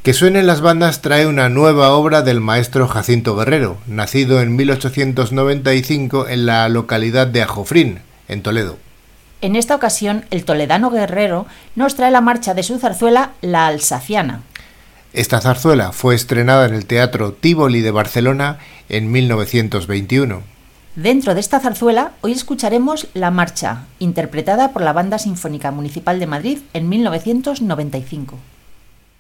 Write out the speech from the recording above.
Que suenen las bandas trae una nueva obra del maestro Jacinto Guerrero, nacido en 1895 en la localidad de Ajofrín, en Toledo. En esta ocasión, el toledano Guerrero nos trae la marcha de su zarzuela La Alsaciana. Esta zarzuela fue estrenada en el Teatro Tívoli de Barcelona en 1921. Dentro de esta zarzuela, hoy escucharemos la marcha, interpretada por la Banda Sinfónica Municipal de Madrid en 1995.